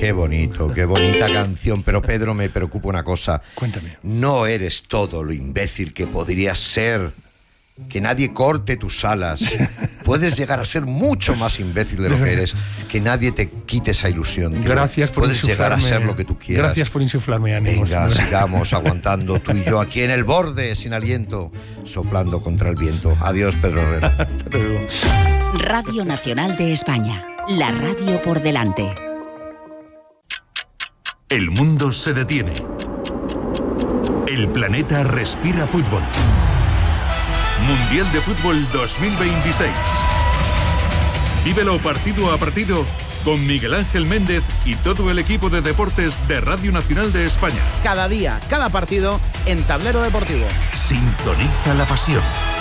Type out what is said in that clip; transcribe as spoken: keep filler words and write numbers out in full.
Qué bonito, qué bonita canción. Pero Pedro, me preocupa una cosa. Cuéntame. No eres todo lo imbécil que podrías ser. Que nadie corte tus alas. Puedes llegar a ser mucho más imbécil de lo que eres. Que nadie te quite esa ilusión, tío. Gracias por Puedes llegar a ser lo que tú quieras. Gracias por insuflarme ánimos. Venga, sigamos aguantando tú y yo aquí en el borde, sin aliento, soplando contra el viento. Adiós, Pedro Herrera. Hasta luego. Radio Nacional de España. La radio por delante. El mundo se detiene. El planeta respira fútbol. Mundial de Fútbol dos mil veintiséis. Vívelo partido a partido con Miguel Ángel Méndez y todo el equipo de deportes de Radio Nacional de España. Cada día, cada partido en Tablero Deportivo. Sintoniza la pasión.